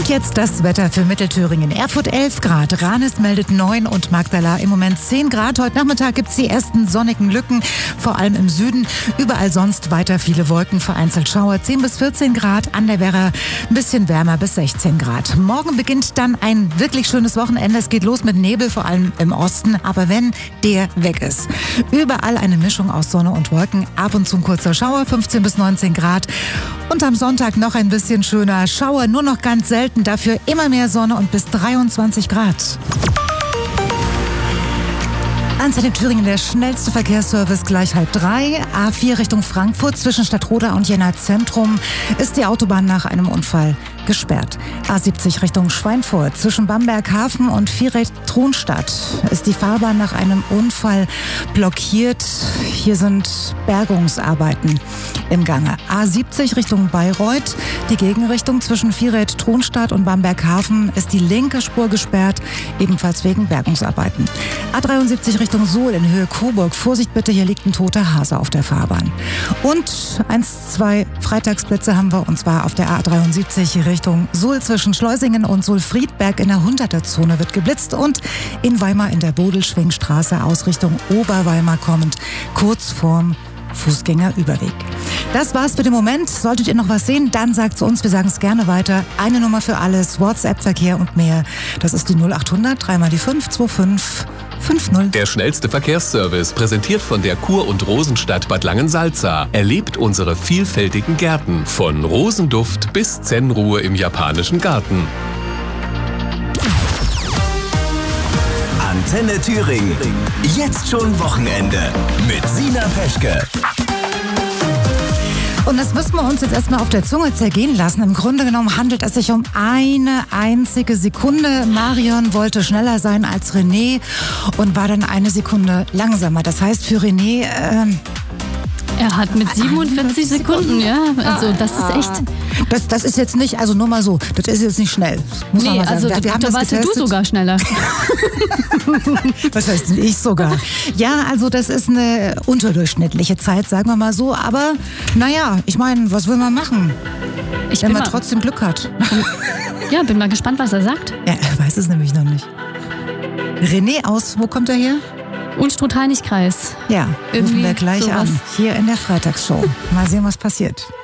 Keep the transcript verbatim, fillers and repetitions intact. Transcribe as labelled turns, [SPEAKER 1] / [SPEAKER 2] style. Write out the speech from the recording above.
[SPEAKER 1] jetzt das Wetter für Mittelthüringen. Erfurt elf Grad, Ranis meldet neun und Magdala im Moment zehn Grad. Heute Nachmittag gibt es die ersten sonnigen Lücken, vor allem im Süden. Überall sonst weiter viele Wolken, vereinzelt Schauer. zehn bis vierzehn Grad, an der Werra ein bisschen wärmer bis sechzehn Grad. Morgen beginnt dann ein wirklich schönes Wochenende. Es geht los mit Nebel, vor allem im Osten. Aber wenn der weg ist. Überall eine Mischung aus Sonne und Wolken. Ab und zu ein kurzer Schauer, fünfzehn bis neunzehn Grad. Und am Sonntag noch ein bisschen schöner Schauer, nur noch ganz selten. Dafür immer mehr Sonne und bis dreiundzwanzig Grad. Antenne Thüringen, der schnellste Verkehrsservice, gleich halb drei. A vier Richtung Frankfurt zwischen Stadtroda und Jena Zentrum ist die Autobahn nach einem Unfall gesperrt. A siebzig Richtung Schweinfurt zwischen Bamberg-Hafen und Viereck-Tronstadt ist die Fahrbahn nach einem Unfall blockiert. Hier sind Bergungsarbeiten im Gange. A siebzig Richtung Bayreuth, die Gegenrichtung zwischen Viereck-Tronstadt und Bamberg-Hafen ist die linke Spur gesperrt, ebenfalls wegen Bergungsarbeiten. A dreiundsiebzig Richtung Suhl in Höhe Coburg. Vorsicht bitte, hier liegt ein toter Hase auf der Fahrbahn. Und eins, zwei Freitagsplätze haben wir, und zwar auf der A dreiundsiebzig Richtung Suhl zwischen Schleusingen und Suhl-Friedberg in der hunderter-Zone wird geblitzt und in Weimar in der Bodelschwingstraße aus Richtung Oberweimar kommend, kurz vorm Fußgängerüberweg. Das war's für den Moment. Solltet ihr noch was sehen, dann sagt es uns. Wir sagen es gerne weiter. Eine Nummer für alles, WhatsApp-Verkehr und mehr. Das ist die null acht hundert, dreimal die fünf, zwei fünf fünf null.
[SPEAKER 2] Der schnellste Verkehrsservice, präsentiert von der Kur- und Rosenstadt Bad Langensalza. Erlebt unsere vielfältigen Gärten. Von Rosenduft bis Zen-Ruhe im japanischen Garten.
[SPEAKER 3] Antenne Thüringen. Jetzt schon Wochenende mit Sina Peschke.
[SPEAKER 1] Und das müssen wir uns jetzt erstmal auf der Zunge zergehen lassen. Im Grunde genommen handelt es sich um eine einzige Sekunde. Marion wollte schneller sein als René und war dann eine Sekunde langsamer. Das heißt für René... Äh,
[SPEAKER 4] Er hat mit siebenundvierzig Sekunden, ja, also das ist echt...
[SPEAKER 1] Das, das ist jetzt nicht, also nur mal so, das ist jetzt nicht schnell. Muss
[SPEAKER 4] nee,
[SPEAKER 1] man mal sagen.
[SPEAKER 4] also
[SPEAKER 1] wir, wir haben
[SPEAKER 4] da
[SPEAKER 1] das
[SPEAKER 4] warst
[SPEAKER 1] getestet.
[SPEAKER 4] du sogar schneller.
[SPEAKER 1] Was heißt denn ich sogar? Ja, also das ist eine unterdurchschnittliche Zeit, sagen wir mal so. Aber naja, ich meine, was will man machen,
[SPEAKER 4] Ich
[SPEAKER 1] wenn
[SPEAKER 4] bin
[SPEAKER 1] man
[SPEAKER 4] mal,
[SPEAKER 1] trotzdem Glück hat?
[SPEAKER 4] ja, bin mal gespannt, was er sagt.
[SPEAKER 1] Ja, er weiß es nämlich noch nicht. René aus, wo kommt er her?
[SPEAKER 4] Unstrut-Heinig-Kreis.
[SPEAKER 1] Ja, rufen
[SPEAKER 4] Irgendwie
[SPEAKER 1] wir gleich
[SPEAKER 4] sowas.
[SPEAKER 1] an, hier in der Freitagsshow. Mal sehen, was passiert.